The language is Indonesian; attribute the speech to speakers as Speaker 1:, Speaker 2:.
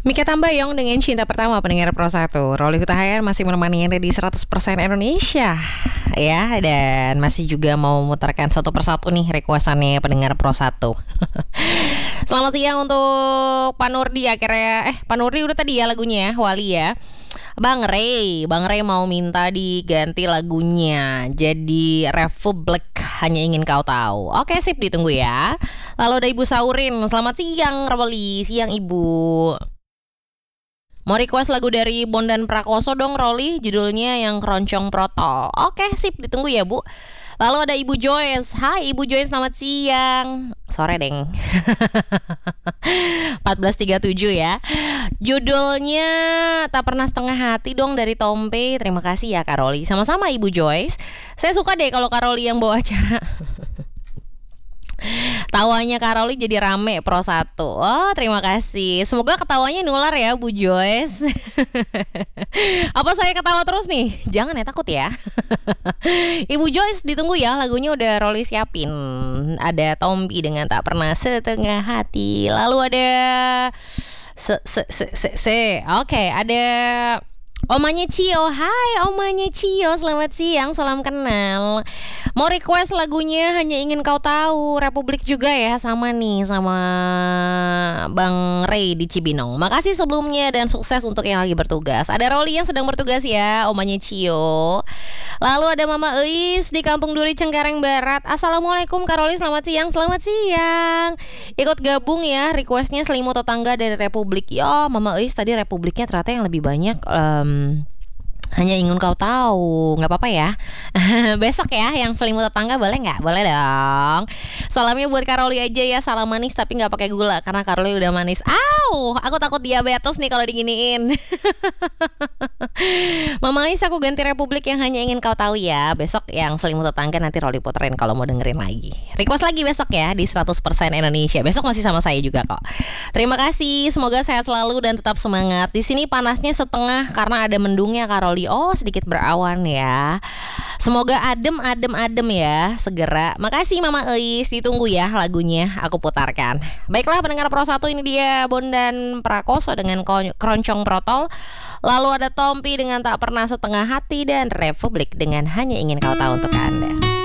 Speaker 1: Mika Tambayong dengan Cinta Pertama pendengar Pro 1. Roli Hutahayan masih menemani Anda di 100% Indonesia. Ya, dan masih juga mau memutarkan satu persatu nih requestannya pendengar Pro 1. Selamat siang untuk Pak Nurdi akhirnya. Pak Nurdi udah tadi ya lagunya ya, Wali ya. Bang Ray mau minta diganti lagunya jadi Republik Hanya Ingin Kau Tahu. Oke sip, ditunggu ya. Lalu ada Ibu Saurin, selamat siang Roli, siang Ibu. Mau request lagu dari Bondan Prakoso dong Roli, judulnya yang Keroncong Protol. Oke sip, ditunggu ya Bu. Lalu ada Ibu Joyce. Hai Ibu Joyce, selamat siang. Sore deng. 14.37 ya. Judulnya Tak Pernah Setengah Hati dong dari Tompe. Terima kasih ya Kak Roli. Sama-sama Ibu Joyce. Saya suka deh kalau Kak Roli yang bawa acara. Tawanya Karoli jadi rame Pro 1. Oh terima kasih. Semoga ketawanya nular ya Bu Joyce. Apa saya ketawa terus nih? Jangan ya, takut ya. Ibu Joyce ditunggu ya, lagunya udah Roli siapin. Ada Tompi dengan Tak Pernah Setengah Hati. Lalu ada Oke, ada Omanya Cio. Hai Omanya Cio, selamat siang, salam kenal. Mau request lagunya Hanya Ingin Kau Tahu, Republik juga ya, sama nih sama Bang Ray di Cibinong. Makasih sebelumnya dan sukses untuk yang lagi bertugas. Ada Roli yang sedang bertugas ya, Omanya Cio. Lalu ada Mama Eis di Kampung Duri Cengkareng Barat. Assalamualaikum Kak Roli, selamat siang. Selamat siang. Ikut gabung ya, requestnya Selimut Tetangga dari Republik. Ya Mama Eis tadi Republiknya ternyata yang lebih banyak Hanya Ingin Kau Tahu. Gak apa-apa ya. Besok ya yang Selimut Tetangga, boleh gak? Boleh dong. Salamnya buat Karoli aja ya. Salam manis tapi gak pakai gula karena Karoli udah manis. Aku takut diabetes nih kalau diginiin. Mama Is, aku ganti Republik yang Hanya Ingin Kau Tahu ya. Besok yang Selimut Tetangga nanti Roli puterin kalau mau dengerin lagi. Request lagi besok ya di 100% Indonesia. Besok masih sama saya juga kok. Terima kasih. Semoga sehat selalu dan tetap semangat. Di sini panasnya setengah karena ada mendungnya Karoli. Oh sedikit berawan ya. Semoga adem ya segera. Makasih Mama Eis, ditunggu ya lagunya aku putarkan. Baiklah pendengar Pro 1, ini dia Bondan Prakoso dengan Keroncong Protol. Lalu ada Tompi dengan Tak Pernah Setengah Hati dan Republik dengan Hanya Ingin Kau Tahu untuk Anda.